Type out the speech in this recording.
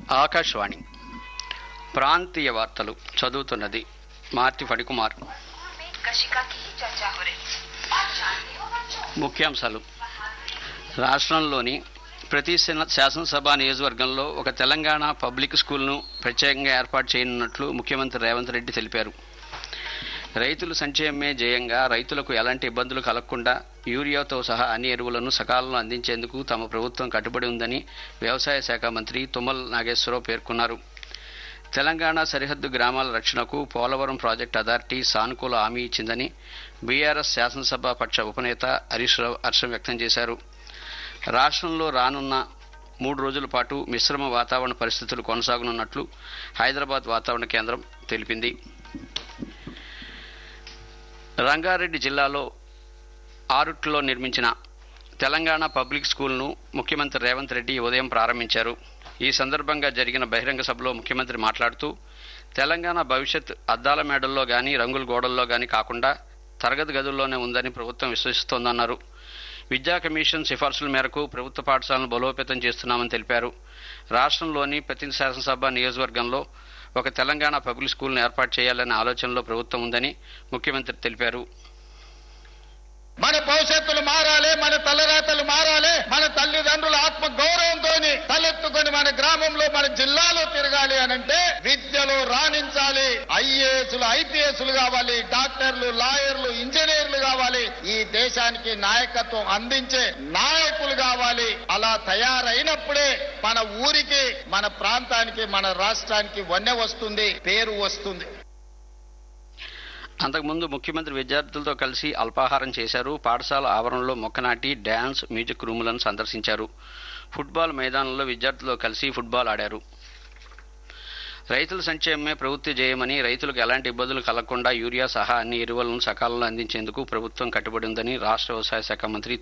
ఆకాశవాణి ప్రాంతీయ వార్తలు చదువుతున్నది మార్తి ఫణికుమార్. ముఖ్యాంశాలు: రాష్ట్రంలోని ప్రతి శాసనసభ నియోజకవర్గంలో ఒక తెలంగాణ పబ్లిక్ స్కూల్ను ప్రత్యేకంగా ఏర్పాటు చేయనున్నట్లు ముఖ్యమంత్రి రేవంత్ రెడ్డి తెలిపారు. రైతుల సంక్షేమమే ధ్యేయంగా రైతులకు ఎలాంటి ఇబ్బందులు కలగకుండా యూరియాతో సహా అన్ని ఎరువులను సకాలంలో అందించేందుకు తమ ప్రభుత్వం కట్టుబడి ఉందని వ్యవసాయ శాఖ మంత్రి తుమ్మల నాగేశ్వరరావు పేర్కొన్నారు. తెలంగాణ సరిహద్దు గ్రామాల రక్షణకు పోలవరం ప్రాజెక్టు అథారిటీ సానుకూల హామీ ఇచ్చిందని బీఆర్ఎస్ శాసనసభ పక్ష ఉపనేత హరీష్ రావు హర్షం వ్యక్తం చేశారు. రాష్ట్రంలో రానున్న 3 రోజుల పాటు మిశ్రమ వాతావరణ పరిస్థితులు కొనసాగనున్నట్లు హైదరాబాద్ వాతావరణ కేంద్రం తెలిపింది. రంగారెడ్డి జిల్లాలో ఆరుట్లో నిర్మించిన తెలంగాణ పబ్లిక్ స్కూల్ను ముఖ్యమంత్రి రేవంత్ రెడ్డి ఉదయం ప్రారంభించారు. ఈ సందర్భంగా జరిగిన బహిరంగ సభలో ముఖ్యమంత్రి మాట్లాడుతూ, తెలంగాణ భవిష్యత్ అద్దాల మేడల్లో గానీ రంగుల గోడల్లో గానీ కాకుండా తరగతి గదుల్లోనే ఉందని ప్రభుత్వం విశ్వసిస్తోందన్నారు. విద్యా కమిషన్ సిఫార్సుల మేరకు ప్రభుత్వ పాఠశాలను బలోపేతం చేస్తున్నామని తెలిపారు. రాష్ట్రంలోని ప్రతి శాసనసభ నియోజకవర్గంలో ఒక తెలంగాణ పబ్లిక్ స్కూల్ను ఏర్పాటు చేయాలనే ఆలోచనలో ప్రభుత్వం ఉందని ముఖ్యమంత్రి తెలిపారు. మన భవిష్యత్తులు మారాలి, మన తలరాతలు మారాలి, మన తల్లిదండ్రుల ఆత్మ గౌరవంతో తలెత్తుకొని మన గ్రామంలో మన జిల్లాలో తిరగాలి అనంటే విద్యలో రాణించాలి. ఐఏఎస్లు ఐపీఎస్లు కావాలి, డాక్టర్లు లాయర్లు ఇంజనీర్లు కావాలి. ఈ దేశానికి నాయకత్వం అందించే నాయకులు కావాలి. అలా తయారైనప్పుడే మన ఊరికి, మన ప్రాంతానికి, మన రాష్ట్రానికి వన్నె వస్తుంది, పేరు వస్తుంది. అంతకుముందు ముఖ్యమంత్రి విద్యార్థులతో కలిసి అల్పాహారం చేశారు. పాఠశాల ఆవరణలో మొక్కనాటి, డ్యాన్స్, మ్యూజిక్ రూములను సందర్శించారు. ఫుట్బాల్ మైదానంలో విద్యార్థులతో కలిసి ఫుట్బాల్ ఆడారు. రైతుల సంక్షేమమే ప్రభుత్వ ధ్యేయమని, రైతులకు ఎలాంటి ఇబ్బందులు కలగకుండా యూరియా సహా అన్ని ఎరువులను సకాలంలో అందించేందుకు ప్రభుత్వం కట్టుబడి ఉందని రాష్ట్ర వ్యవసాయ శాఖ మంత్రి